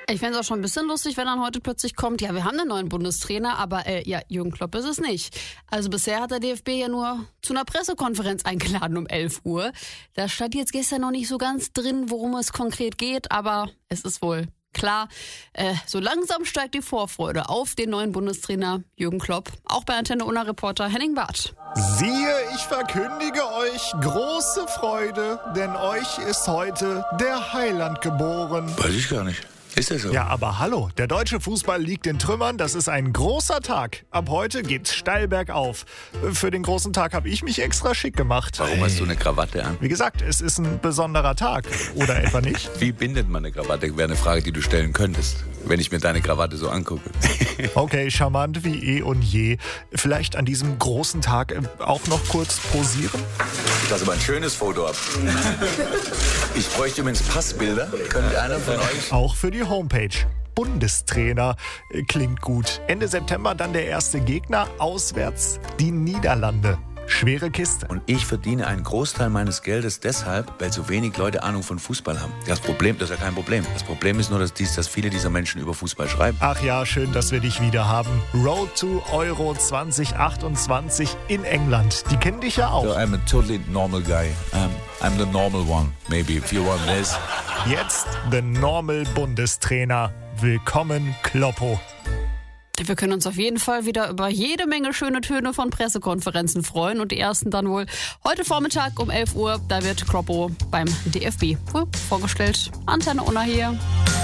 Ich fände es auch schon ein bisschen lustig, wenn dann heute plötzlich kommt, ja, wir haben einen neuen Bundestrainer, aber Jürgen Klopp ist es nicht. Also bisher hat der DFB ja nur zu einer Pressekonferenz eingeladen um 11 Uhr. Da stand jetzt gestern noch nicht so ganz drin, worum es konkret geht, aber es ist wohl klar. So langsam steigt die Vorfreude auf den neuen Bundestrainer Jürgen Klopp. Auch bei Antenne Unna Reporter Henning Barth. Siehe, ich verkündige euch große Freude, denn euch ist heute der Heiland geboren. Weiß ich gar nicht. Ist das so? Ja, aber hallo, der deutsche Fußball liegt in Trümmern, das ist ein großer Tag. Ab heute geht's steil bergauf. Für den großen Tag habe ich mich extra schick gemacht. Warum hast du eine Krawatte an? Wie gesagt, es ist ein besonderer Tag, oder etwa nicht? Wie bindet man eine Krawatte? Wäre eine Frage, die du stellen könntest, wenn ich mir deine Krawatte so angucke. Okay, charmant wie eh und je. Vielleicht an diesem großen Tag auch noch kurz posieren? Das ist aber ein schönes Foto ab. Ich bräuchte übrigens Passbilder. Könnte einer von euch? Auch für die Homepage. Bundestrainer klingt gut. Ende September dann der erste Gegner, auswärts die Niederlande. Schwere Kiste. Und ich verdiene einen Großteil meines Geldes deshalb, weil so wenig Leute Ahnung von Fußball haben. Das ist ja kein Problem. Das Problem ist nur, dass viele dieser Menschen über Fußball schreiben. Ach ja, schön, dass wir dich wieder haben. Road to Euro 2028 in England. Die kennen dich ja auch. So, I'm a totally normal guy. I'm the normal one, maybe, if you want this. Jetzt the normal Bundestrainer. Willkommen, Kloppo. Wir können uns auf jeden Fall wieder über jede Menge schöne Töne von Pressekonferenzen freuen. Und die ersten dann wohl heute Vormittag um 11 Uhr. Da wird Kloppo beim DFB vorgestellt. Antenne Unna hier.